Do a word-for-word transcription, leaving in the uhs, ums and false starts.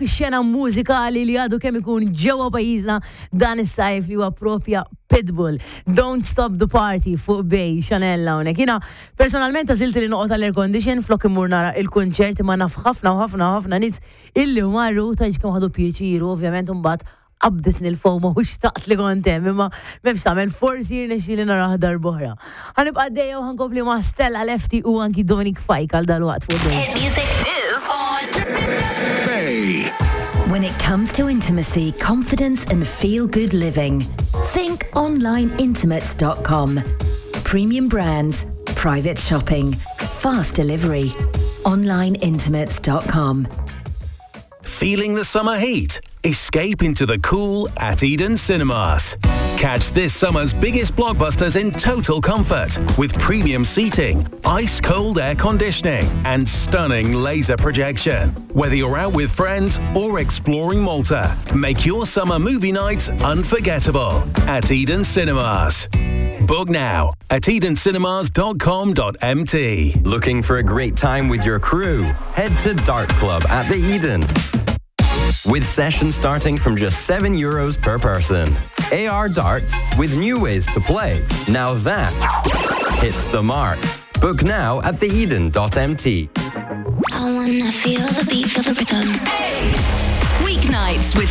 fix-xena mużikali li għadu kemm ikun ġewwa pajjiżna dan is-sajf li huwa propja Pitbull. Don't Stop the Party fuq bej Chanel hawnhekk. Jiena personalment għażilt li noqgħod għall-air condition flok imur nara il-kunċert ma naf ħafna u ħafna ħafna nies illi marru taġ kemm ħadu pjaċiru ovvjament imbagħad qabdetni l-fowma u xtaqt li kontem, imma m'hemmx tagħmel forsi jirnexxieli naraha darb'oħra. Ħanibqa' dejja u ħankompli ma' Stella Lefty u anki Dominic Fike għal dalwaqt fuq bej. When it comes to intimacy, confidence and feel-good living, think online intimates dot com. Premium brands, private shopping, fast delivery. online intimates dot com. Feeling the summer heat? Escape into the cool at Eden Cinemas. Catch this summer's biggest blockbusters in total comfort with premium seating, ice-cold air conditioning and stunning laser projection. Whether you're out with friends or exploring Malta, make your summer movie nights unforgettable at Eden Cinemas. Book now at eden cinemas dot com dot m t. Looking for a great time with your crew? Head to Dart Club at the Eden. With sessions starting from just seven euros per person. A R darts with new ways to play. Now that hits the mark. Book now at the eden dot m t. I wanna feel the beat, feel the rhythm. Weeknights with